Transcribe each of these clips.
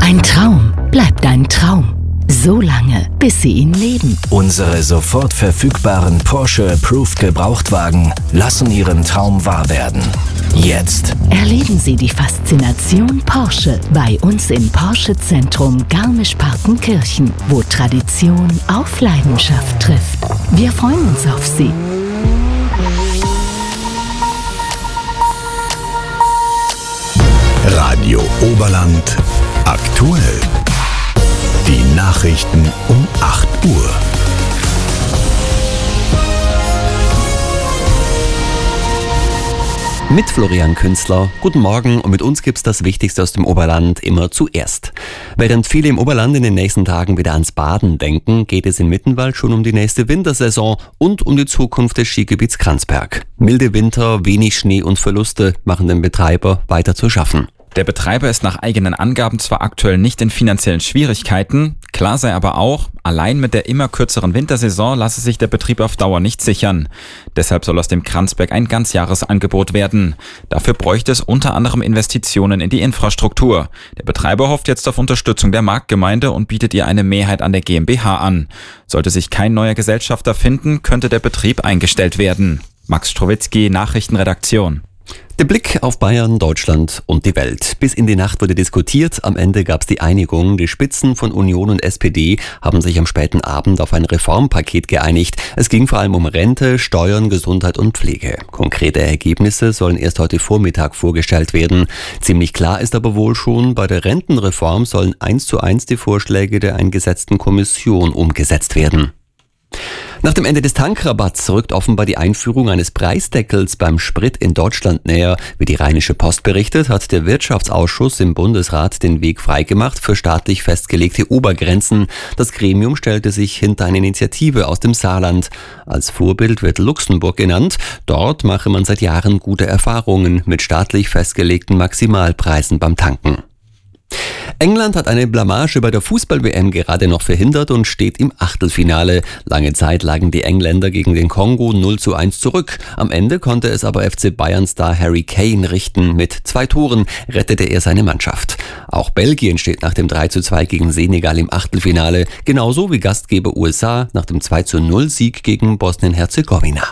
Ein Traum bleibt ein Traum. So lange, bis Sie ihn leben. Unsere sofort verfügbaren Porsche Approved Gebrauchtwagen lassen Ihren Traum wahr werden. Jetzt Erleben Sie die Faszination Porsche bei uns im Porsche Zentrum Garmisch-Partenkirchen, wo Tradition auf Leidenschaft trifft. Wir freuen uns auf Sie. Radio Oberland aktuell. Die Nachrichten um 8 Uhr. Mit Florian Künstler. Guten Morgen und mit uns gibt's das Wichtigste aus dem Oberland immer zuerst. Während viele im Oberland in den nächsten Tagen wieder ans Baden denken, geht es in Mittenwald schon um die nächste Wintersaison und um die Zukunft des Skigebiets Kranzberg. Milde Winter, wenig Schnee und Verluste machen den Betreiber weiter zu schaffen. Der Betreiber ist nach eigenen Angaben zwar aktuell nicht in finanziellen Schwierigkeiten, klar sei aber auch, allein mit der immer kürzeren Wintersaison lasse sich der Betrieb auf Dauer nicht sichern. Deshalb soll aus dem Kranzberg ein Ganzjahresangebot werden. Dafür bräuchte es unter anderem Investitionen in die Infrastruktur. Der Betreiber hofft jetzt auf Unterstützung der Marktgemeinde und bietet ihr eine Mehrheit an der GmbH an. Sollte sich kein neuer Gesellschafter finden, könnte der Betrieb eingestellt werden. Max Strowitzki, Nachrichtenredaktion. Der Blick auf Bayern, Deutschland und die Welt. Bis in die Nacht wurde diskutiert, am Ende gab es die Einigung. Die Spitzen von Union und SPD haben sich am späten Abend auf ein Reformpaket geeinigt. Es ging vor allem um Rente, Steuern, Gesundheit und Pflege. Konkrete Ergebnisse sollen erst heute Vormittag vorgestellt werden. Ziemlich klar ist aber wohl schon, bei der Rentenreform sollen 1:1 die Vorschläge der eingesetzten Kommission umgesetzt werden. Nach dem Ende des Tankrabatts rückt offenbar die Einführung eines Preisdeckels beim Sprit in Deutschland näher. Wie die Rheinische Post berichtet, hat der Wirtschaftsausschuss im Bundesrat den Weg freigemacht für staatlich festgelegte Obergrenzen. Das Gremium stellte sich hinter eine Initiative aus dem Saarland. Als Vorbild wird Luxemburg genannt. Dort mache man seit Jahren gute Erfahrungen mit staatlich festgelegten Maximalpreisen beim Tanken. England hat eine Blamage bei der Fußball-WM gerade noch verhindert und steht im Achtelfinale. Lange Zeit lagen die Engländer gegen den Kongo 0:1 zurück. Am Ende konnte es aber FC Bayern-Star Harry Kane richten. Mit 2 Toren rettete er seine Mannschaft. Auch Belgien steht nach dem 3:2 gegen Senegal im Achtelfinale, genauso wie Gastgeber USA nach dem 2:0-Sieg gegen Bosnien-Herzegowina.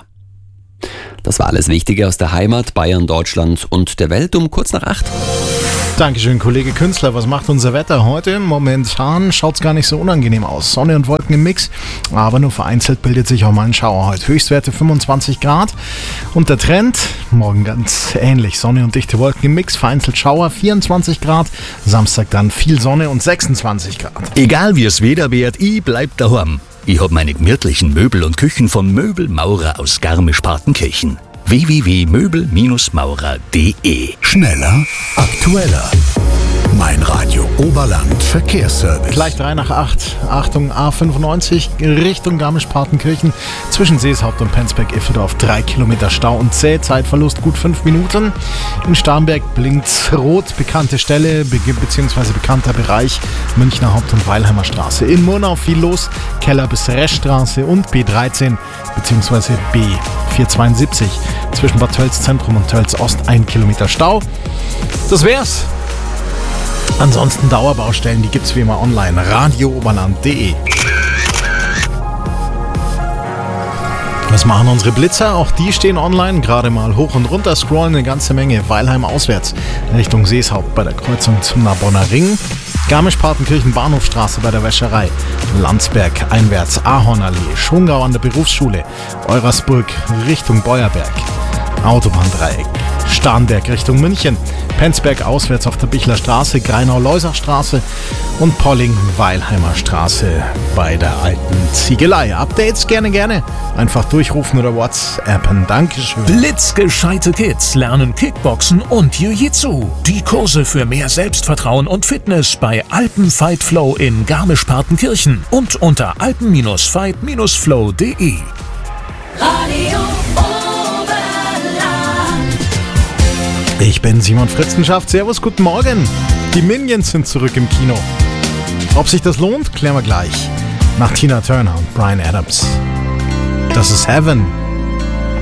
Das war alles Wichtige aus der Heimat, Bayern, Deutschland und der Welt um kurz nach 8. Dankeschön, Kollege Künstler. Was macht unser Wetter heute? Momentan schaut es gar nicht so unangenehm aus. Sonne und Wolken im Mix, aber nur vereinzelt bildet sich auch mal ein Schauer heute. Höchstwerte 25 Grad und der Trend, morgen ganz ähnlich. Sonne und dichte Wolken im Mix, vereinzelt Schauer, 24 Grad. Samstag dann viel Sonne und 26 Grad. Egal wie es Wetter wird, ich bleib daheim. Ich hab meine gemütlichen Möbel und Küchen vom Möbelmaurer aus Garmisch-Partenkirchen. www.möbel-maurer.de. Schneller, aktueller. Mein Radio Oberland Verkehrsservice. Gleich 3 nach 8. Achtung, A95 Richtung Garmisch-Partenkirchen. Zwischen Seeshaupt und Penzberg-Iffeldorf 3 Kilometer Stau und zäh. Zeitverlust gut 5 Minuten. In Starnberg blinkt rot, bekannte Stelle bzw. bekannter Bereich Münchner Haupt- und Weilheimer Straße. In Murnau viel los. Keller bis Reschstraße und B13 bzw. B472. Zwischen Bad Tölz Zentrum und Tölz Ost 1 Kilometer Stau. Das wär's. Ansonsten Dauerbaustellen, die gibt's wie immer online. radiooberland.de. Was machen unsere Blitzer? Auch die stehen online. Gerade mal hoch und runter scrollen eine ganze Menge. Weilheim auswärts Richtung Seeshaupt bei der Kreuzung zum Narbonner Ring. Garmisch-Partenkirchen Bahnhofstraße bei der Wäscherei. Landsberg einwärts Ahornallee. Schongau an der Berufsschule. Eurasburg Richtung Beuerberg. Autobahndreieck. Starnberg Richtung München. Penzberg auswärts auf der Bichler Straße, Greinau-Leusach-Straße und Polling-Weilheimer Straße bei der alten Ziegelei. Updates gerne. Einfach durchrufen oder WhatsAppen. Dankeschön. Blitzgescheite Kids lernen Kickboxen und Jiu-Jitsu. Die Kurse für mehr Selbstvertrauen und Fitness bei Alpen-Fight Flow in Garmisch-Partenkirchen und unter alpen-fight-flow.de. Radio Ich bin Simon Fritzenschaft. Servus, guten Morgen. Die Minions sind zurück im Kino. Ob sich das lohnt, klären wir gleich. Nach Tina Turner und Bryan Adams. Das ist Heaven.